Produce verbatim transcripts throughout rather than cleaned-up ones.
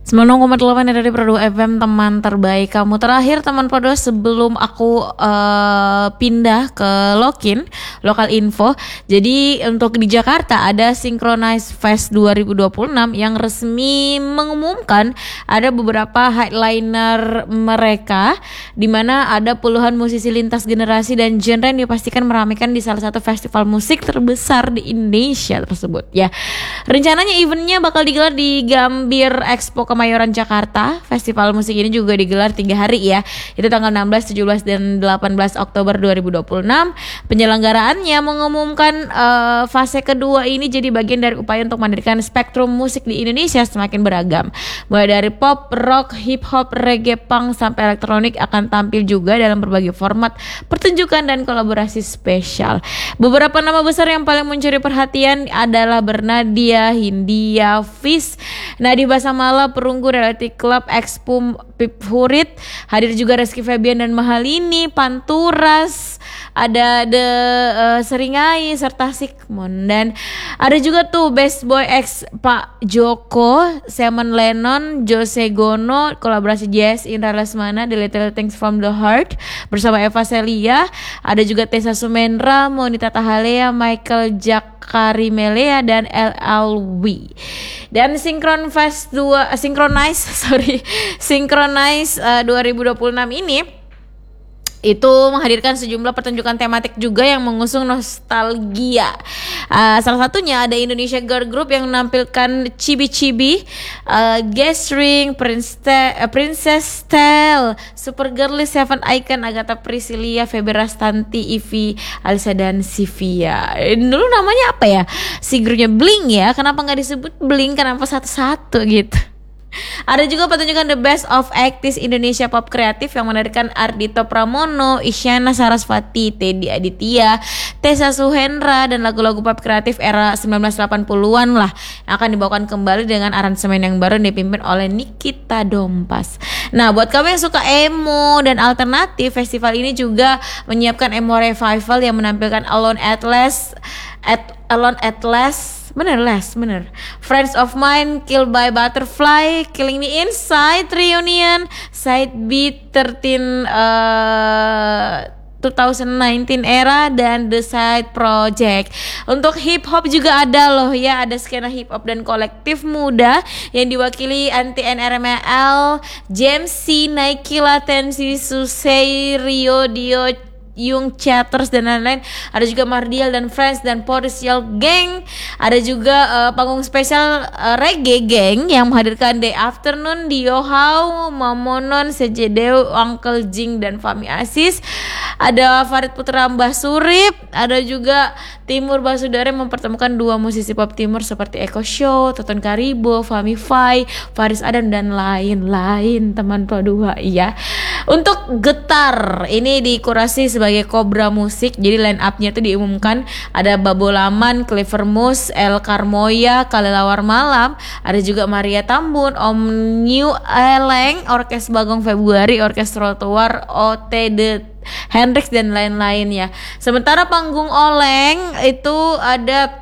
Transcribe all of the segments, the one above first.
sembilan puluh koma delapan dari Prodo F M, teman terbaik kamu. Terakhir teman Prodo, sebelum aku uh, pindah ke Lokin, lokal info. Jadi untuk di Jakarta ada Synchronize Fest dua ribu dua puluh enam yang resmi mengumumkan ada beberapa headliner mereka, di mana ada puluhan musisi lintas generasi dan genre yang dipastikan meramaikan di salah satu festival musik terbesar di Indonesia tersebut ya. Rencananya eventnya bakal digelar di Gambir Expo Kemayoran Jakarta. Festival musik ini juga digelar tiga hari ya. Itu tanggal enam belas, tujuh belas dan delapan belas Oktober dua ribu dua puluh enam. Penyelenggaraannya mengumumkan uh, fase kedua ini jadi bagian dari upaya untuk menghadirkan spektrum musik di Indonesia semakin beragam. Mulai dari pop, rock, hip hop, reggae, punk sampai elektronik akan tampil juga dalam berbagai format pertunjukan dan kolaborasi spesial. Beberapa nama besar yang paling mencuri perhatian adalah Bernadia, Hindia, Fis, Nadie Basamala, Perunggu, Reality Club, Expo, Piphurit. Hadir juga Rizky Febian dan Mahalini, Panturas, ada The uh, Seringai serta Sigmund, dan ada juga tuh Best Boy X Pak Joko, Simon Lennon, Jose Gono, kolaborasi Jazz, Indra Lesmana, The Little Things from the Heart bersama Eva Celia. Ada juga Tessa Sumendra, Monita Tahalea, Michael Jakari Melea dan L L W. Dan Synchron Fest dua Synchronize sorry Synchronize uh, dua ribu dua puluh enam ini itu menghadirkan sejumlah pertunjukan tematik juga yang mengusung nostalgia. Uh, salah satunya ada Indonesia Girl Group yang menampilkan Chibi Chibi, uh, Guest Ring, Prince Te- uh, Princess Tale, Super Girly, Seven Icon, Agatha Priscilia, Feby Rastanti, Ivy, Alisa dan Sivia. Dulu namanya apa ya? Si grupnya Blink ya. Kenapa nggak disebut Blink? Kenapa satu-satu gitu? Ada juga pertunjukan The Best of Actis Indonesia Pop Kreatif yang menarik Ardhito Pramono, Isyana Sarasvati, Teddy Aditya, Tessa Suhendra, dan lagu-lagu pop kreatif era sembilan belas delapan puluhan lah yang akan dibawakan kembali dengan aransemen yang baru yang dipimpin oleh Nikita Dompas. Nah, buat kamu yang suka emo dan alternatif, festival ini juga menyiapkan emo revival yang menampilkan Alone at Last, at Alone at Last Bener Les, bener Friends of Mine, Kill by Butterfly, Killing Me Inside, Reunion, Side B, thirteen uh, dua ribu sembilan belas era, dan The Side Project. Untuk hip hop juga ada loh ya, ada skena hip hop dan kolektif muda yang diwakili Anti N R M L, James C, Nike, Latensi, Susei, Rio, Dio, Yung Chatters dan lain-lain. Ada juga Mardial dan Friends dan Porisial Gang. Ada juga uh, panggung spesial uh, Reggae Gang yang menghadirkan Day Afternoon, Dio Hau, Mamonon, Sejedeu, Uncle Jing dan Fami Asis. Ada Farid Putra Mbah Surip. Ada juga Timur Basudara yang mempertemukan dua musisi pop timur seperti Eko Show, Toton Karibo, Fami Fai, Faris Adam dan lain-lain teman Produa ya. Untuk getar ini dikurasi sebagai Cobra Musik. Jadi line up-nya tuh diumumkan ada Babolaman, Clever Mus, El Karmoya, Kalelawar Malam, ada juga Maria Tambun, Om New Eleng, Orkes Bagong Februari, Orkes Trotoar, O T D Hendrix dan lain-lain ya. Sementara panggung Oleng itu ada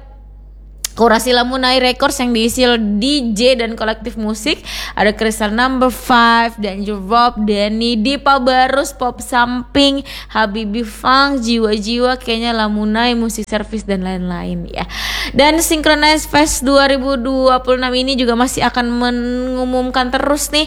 Kurasi Lamunai Records yang diisi oleh D J dan kolektif musik. Ada Crystal Number five, Danger Rob, Denny, Dipa Barus, Pop Samping, Habibi Funk, Jiwa-Jiwa, kayaknya Lamunai, Musik Service dan lain-lain ya. Dan Synchronize Fest dua ribu dua puluh enam ini juga masih akan mengumumkan terus nih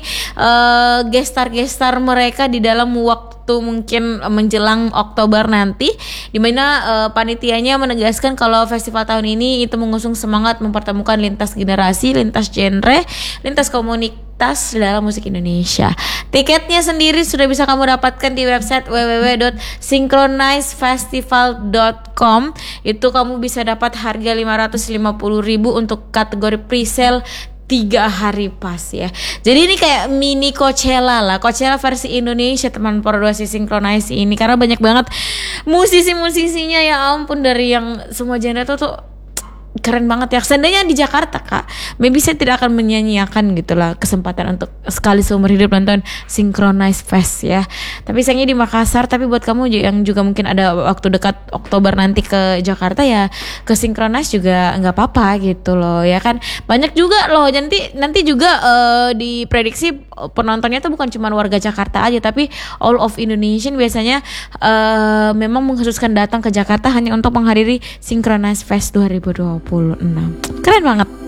uh, gestar-gestar mereka di dalam waktu mungkin menjelang Oktober nanti, dimana uh, panitianya menegaskan kalau festival tahun ini itu mengusung semangat mempertemukan lintas generasi, lintas genre, lintas komunitas dalam musik Indonesia. Tiketnya sendiri sudah bisa kamu dapatkan di website w w w dot synchronize festival dot com. Itu kamu bisa dapat harga lima ratus lima puluh ribu untuk kategori pre-sale tiga hari pas ya. Jadi ini kayak mini Coachella lah, Coachella versi Indonesia teman produksi Synchronize ini, karena banyak banget musisi-musisinya ya ampun, dari yang semua genre tuh tuh keren banget ya. Seandainya di Jakarta kak, maybe saya tidak akan menyanyiakan gitulah kesempatan untuk sekali seumur hidup nonton Synchronize Fest ya. Tapi sayangnya di Makassar. Tapi buat kamu yang juga mungkin ada waktu dekat Oktober nanti ke Jakarta ya, ke Synchronize juga nggak apa-apa gitu loh ya kan. Banyak juga loh nanti nanti juga uh, diprediksi penontonnya tuh bukan cuma warga Jakarta aja, tapi all of Indonesian biasanya uh, memang mengkhususkan datang ke Jakarta hanya untuk menghadiri Synchronize Fest dua ribu dua puluh enam. Keren banget.